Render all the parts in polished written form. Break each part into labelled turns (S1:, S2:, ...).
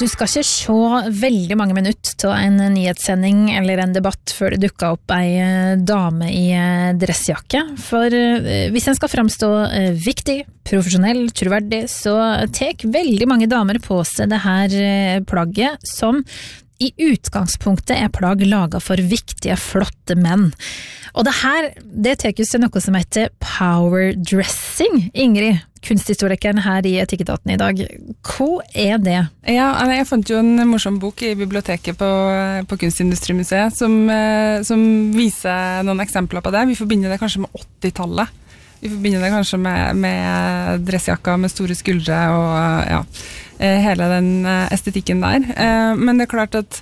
S1: Du skal ikke se veldig mange minutter til en nyhetssending eller en debatt før det dukker opp ei dame i dressjakke. For hvis en skal fremstå viktig, profesjonell, troverdig, så tek veldig mange damer på seg det her plagget som i utgangspunktet plagg laget for viktige, flotte menn. Og det her, det teker seg noe som heter power dressing. Ingrid, kunsthistorikeren her i Etikketaten i dag. Hva det?
S2: Ja, jeg fant jo en morsom bok i biblioteket på Kunstindustrimuseet som viser noen eksempler på det. Vi forbinder det kanskje med 80-tallet. Vi forbinder det kanskje med dressjakka med store skuldre og hele den estetikken der. Men det klart at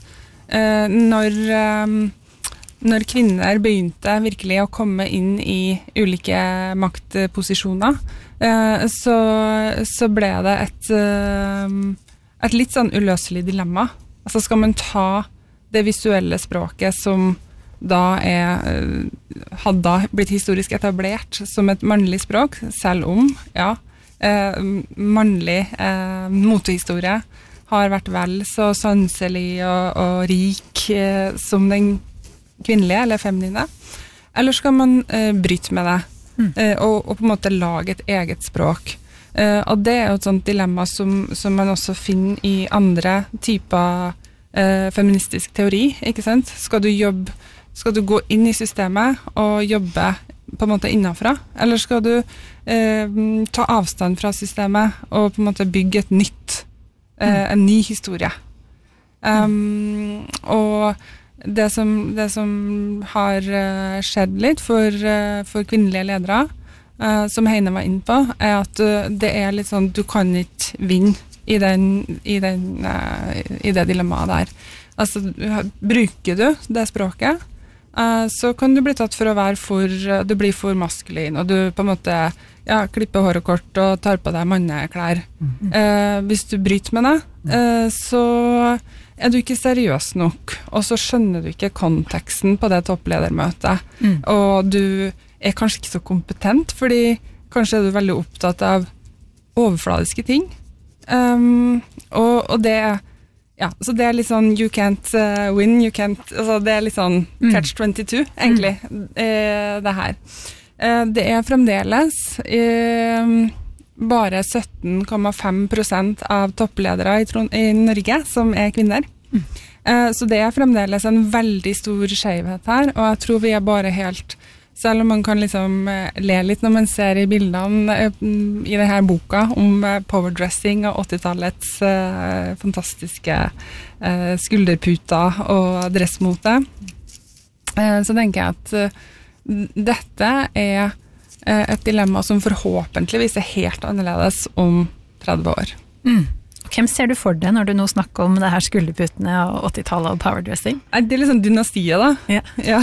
S2: når kvinner begynte virkelig å komme inn i ulike maktposisjoner, så ble det et litt sånn uløselig dilemma. Altså skal man ta det visuelle språket som da hadde blitt historisk etablert som et mannlig språk, selv om, mannlig motehistorie har vært vel så sanselig og rik som den kvinnelige eller feminine, eller skal man bryte med det og på en måte lage et eget språk. Og det jo et sånt dilemma som man også finner i andre typer feministisk teori, ikke sant? Skal du gå inn i systemet og jobbe på en måte innenfra, eller skal du ta avstand fra systemet og på en måte bygge et nytt, en ny historie. Og det som har skjedd litt for kvinnelige ledere, som Heine var inne på, at det litt sånn, du kan ikke vinne i det dilemmaet der. Altså, bruker du det språket, så kan du bli tatt for å være du blir for maskulin, og du på en måte klipper håret kort og tar på deg manneklær. Hvis du bryter med det, så du ikke seriøs nok, og så skjønner du ikke konteksten på det toppledermøtet, og du kanskje ikke så kompetent, fordi kanskje du veldig opptatt av overfladiske ting, og det så det litt sånn you can't win, you can't, altså det litt sånn catch-22 egentlig, det her. Det fremdeles bare 17,5% av toppledere i Norge som kvinner. Så det fremdeles en veldig stor skjevhet her, og jeg tror vi bare helt, selv om man kan liksom le litt når man ser i bildene i denne boka om powerdressing og 80-tallets fantastiske skulderputer og dressmote, så tenker jeg at dette et dilemma som forhåpentligvis helt annerledes om 30 år.
S1: Hvem ser du for deg når du nå snakker om det her skulderputene og 80-tallet og powerdressing?
S2: Det litt sånn dynastiet da. Ja.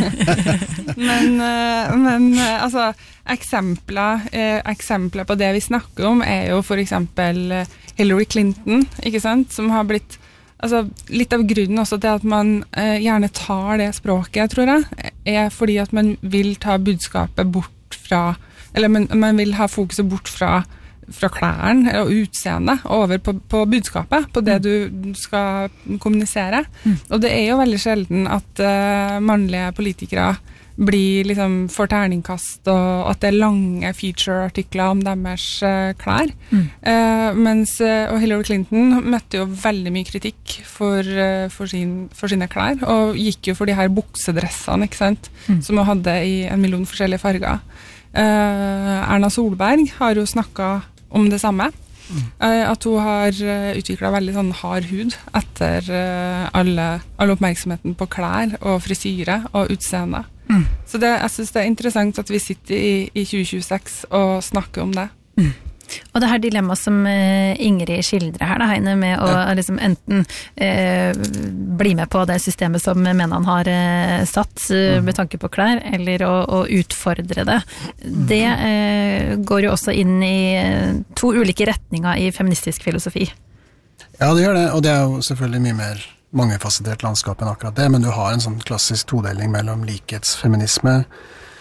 S2: men altså, eksempler på det vi snakker om jo for eksempel Hillary Clinton, ikke sant? Som har blitt, altså litt av grunnen også til at man gjerne tar det språket, tror jeg, fordi at man vil ta budskapet bort fra, eller man vil ha fokuset bort fra klærne og utseendet over på budskapet, på det du skal kommunisere. Og det jo veldig sjelden at mannlige politikere blir liksom for terningkast, og at det lange feature-artikler om deres klær. Og Hillary Clinton møtte jo veldig mye kritikk for sine klær, og gikk jo for de her buksedressene, ikke sant? Som hun hadde i 1 million forskjellige farger. Erna Solberg har jo snakket om det samme, at hun har utviklet veldig sånn hard hud etter alle oppmerksomheten på klær og frisyre og utseende. Så jeg synes det interessant at vi sitter i 2026 og snakker om det. Og det her dilemmaet som Ingrid skildrer her, Heine, med å liksom enten bli med på det systemet som mennene har satt med tanke på klær, eller å utfordre det. Det går jo også inn i 2 ulike retninger i feministisk filosofi.
S3: Ja, det gjør det, og det jo selvfølgelig mye mer mangefasettert landskap enn akkurat det, men du har en sånn klassisk todeling mellom likhetsfeminisme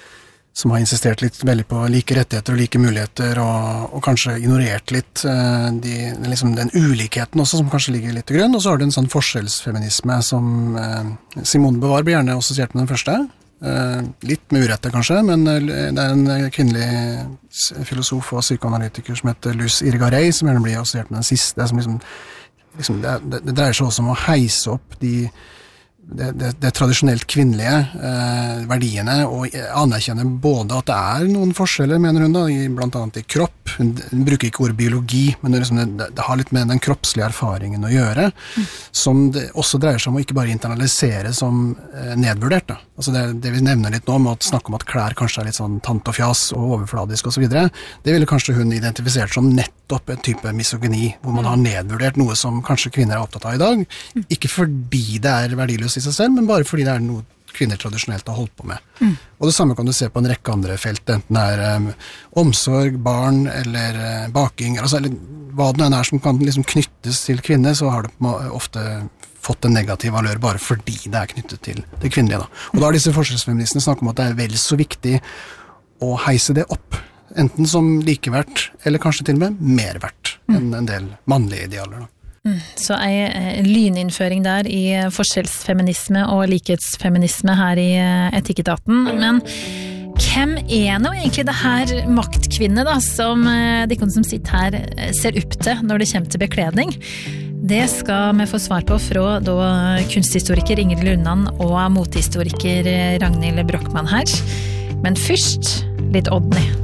S3: som har insistert litt veldig på like rettigheter og like muligheter, og kanskje ignorert litt liksom den ulikheten også, som kanskje ligger litt til grunn. Og så har du en sånn forskjellsfeminisme som Simone de Beauvoir blir gjerne assosiert med den første. Litt med urette kanskje, men det en kvinnelig filosof og psykoanalytiker som heter Luz Irigaray, som gjerne blir assosiert med den siste, som liksom det dreier seg også om å heise opp det tradisjonelt kvinnelige verdiene, og anerkjenne både at det noen forskjeller, mener hun da, blant annet i kropp. Hun bruker ikke ordet biologi, men det har litt med den kroppslige erfaringen å gjøre, som det også dreier seg om å ikke bare internalisere som nedvurdert. Da. Altså det vi nevner litt nå, med å snakke om at klær kanskje litt sånn tant og fjas og overfladisk og så videre, det ville kanskje hun identifisert som nettopp en type misogyni, hvor man har nedvurdert noe som kanskje kvinner opptatt av i dag, ikke fordi det verdiløst i seg selv, men bare fordi det noe kvinner tradisjonelt har holdt på med. Og det samme kan du se på en rekke andre felt, enten det omsorg, barn eller baking, eller hva det nå som kan liksom knyttes til kvinner, så har det ofte fått en negativ valør bare fordi det knyttet til det kvinnelige. Da. Og da har disse forskjellsfeministene snakket om at det vel så viktig å heise det opp, enten som likeverdt, eller kanskje til og med merverdt enn en del mannlige idealer. Da.
S1: Så lyninnføring der i forskjellsfeminisme og likhetsfeminisme her i Etikketaten, men hvem nå egentlig det her maktkvinne da, som de som sitter her ser opp til når det kommer til bekledning? Det skal vi få svar på fra kunsthistoriker Ingrid Lundan og motehistoriker Ragnhild Brochmann her. Men først litt Odny.